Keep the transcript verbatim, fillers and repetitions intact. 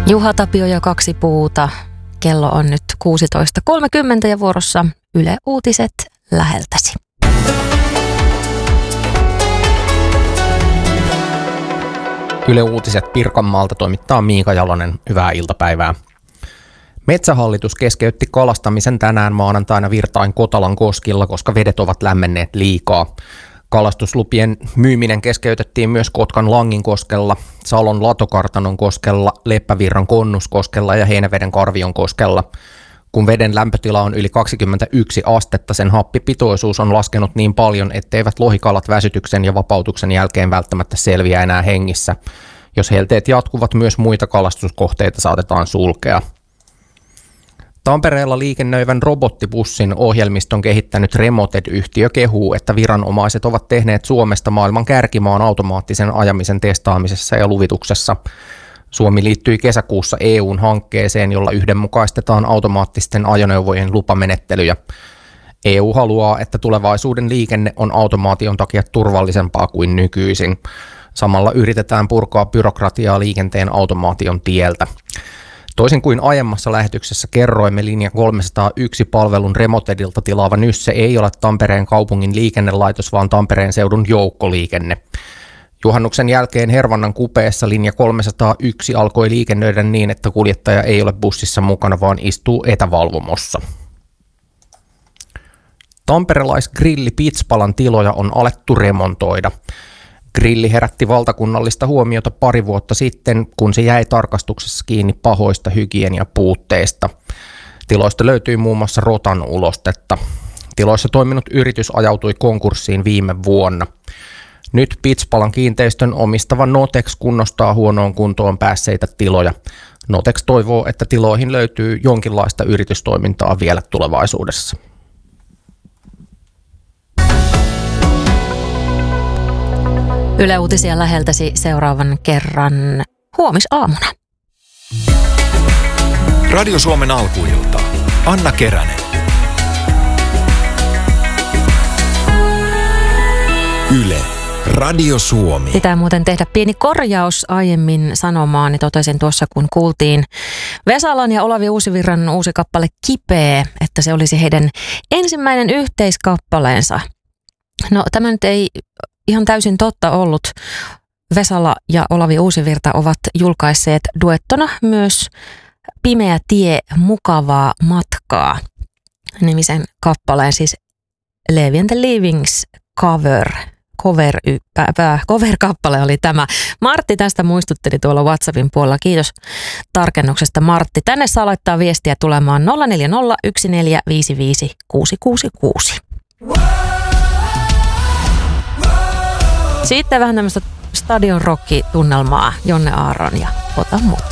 Juha Tapio ja kaksi puuta. Kello on nyt kuusitoista kolmekymmentä ja vuorossa Yle Uutiset läheltäsi. Yle Uutiset Pirkanmaalta toimittaa Miika Jalonen. Hyvää iltapäivää. Metsähallitus keskeytti kalastamisen tänään maanantaina Virtain Kotalan koskilla, koska vedet ovat lämmenneet liikaa. Kalastuslupien myyminen keskeytettiin myös Kotkan Langinkoskella, Salon Latokartanon koskella, Leppävirran Konnuskoskella ja Heinäveden Karvion koskella. Kun veden lämpötila on yli kaksikymmentäyksi astetta, sen happipitoisuus on laskenut niin paljon, etteivät lohikalat väsytyksen ja vapautuksen jälkeen välttämättä selviä enää hengissä. Jos helteet jatkuvat, myös muita kalastuskohteita saatetaan sulkea. Tampereella liikennöivän robottibussin ohjelmiston kehittänyt Remoted-yhtiö kehuu, että viranomaiset ovat tehneet Suomesta maailman kärkimaan automaattisen ajamisen testaamisessa ja luvituksessa. Suomi liittyi kesäkuussa E U:n hankkeeseen, jolla yhdenmukaistetaan automaattisten ajoneuvojen lupamenettelyjä. E U haluaa, että tulevaisuuden liikenne on automaation takia turvallisempaa kuin nykyisin. Samalla yritetään purkaa byrokratiaa liikenteen automaation tieltä. Toisin kuin aiemmassa lähetyksessä kerroimme, linja kolmesataayksi palvelun Remotedilta tilaava Nysse ei ole Tampereen kaupungin liikennelaitos, vaan Tampereen seudun joukkoliikenne. Juhannuksen jälkeen Hervannan kupeessa linja kolmesataayksi alkoi liikennöidä niin, että kuljettaja ei ole bussissa mukana, vaan istuu etävalvomossa. Tamperelaisgrilli Pitspalan tiloja on alettu remontoida. Grilli herätti valtakunnallista huomiota pari vuotta sitten, kun se jäi tarkastuksessa kiinni pahoista hygieniapuutteista. Tiloista löytyi muun muassa rotan ulostetta. Tiloissa toiminut yritys ajautui konkurssiin viime vuonna. Nyt Pitspalan kiinteistön omistava Notex kunnostaa huonoon kuntoon päässeitä tiloja. Notex toivoo, että tiloihin löytyy jonkinlaista yritystoimintaa vielä tulevaisuudessa. Yle Uutisia läheltäsi seuraavan kerran huomisaamuna. Radio Suomen alkuilta. Anna Keränen. Yle. Radio Suomi. Pitää muuten tehdä pieni korjaus aiemmin sanomaani. Totesin tuossa, kun kuultiin Vesalan ja Olavi Uusivirran uusi kappale Kipeä, että se olisi heidän ensimmäinen yhteiskappaleensa. No tämä nyt ei ihan täysin totta ollut. Vesala ja Olavi Uusivirta ovat julkaisseet duettona myös Pimeä tie, mukavaa matkaa -nimisen kappaleen, siis Levi and the Leavings cover. Cover, cover-kappale oli tämä. Martti tästä muistutteli tuolla WhatsAppin puolella. Kiitos tarkennuksesta, Martti. Tänne saa laittaa viestiä tulemaan nolla neljä nolla yksi neljä viisi viisi kuusi kuusi kuusi. Sitten vähän tämmöistä stadion rock-tunnelmaa, Jonne Aaron ja Ota mut.